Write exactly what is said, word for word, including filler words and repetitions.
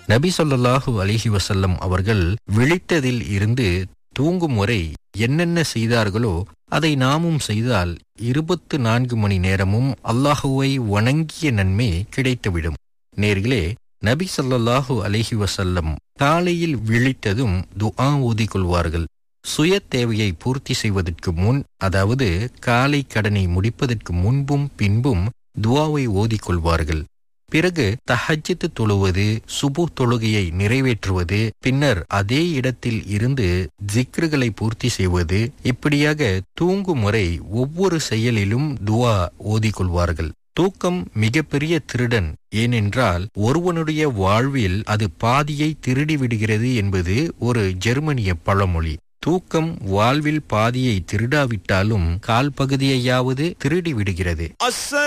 நபி ஸல்லல்லாஹு அலைஹி வஸல்லம் அவர்கள் விழித்ததில் இருந்து தூங்கும் வரை என்னென்ன செய்தார்களோ அதை நாமும் செய்தால் இருபத்து நான்கு மணி நேரமும் அல்லாஹுவை வணங்கிய நன்மை கிடைத்துவிடும். நேர்களே, நபி ஸல்லல்லாஹு அலைஹி வஸல்லம் காலையில் விழித்ததும் துஆ ஓதிக் கொள்வார்கள். சுய தேவையை பூர்த்தி செய்வதற்கு முன், அதாவது காலை கடனை முடிப்பதற்கு முன்பும் பின்பும் துஆவை ஓதிக் கொள்வார்கள். பிறகு தஹஜ்ஜத் தொழுவது, சுபு தொழுகையை நிறைவேற்றுவது, பின்னர் அதே இடத்தில் இருந்து ஜிக்ருகளை பூர்த்தி செய்வது, இப்படியாக தூங்கும் முறை ஒவ்வொரு செயலிலும் துஆ ஓதிக் கொள்வார்கள். தூக்கம் மிகப்பெரிய திருடன். ஏனென்றால் ஒருவனுடைய வாழ்வில் அது பாதியை திருடி விடுகிறது என்பது ஒரு ஜெர்மனிய பழமொழி. தூக்கம் வாழ்வில் பாதியை திருடாவிட்டாலும் கால் பகுதியையாவது திருடி விடுகிறது.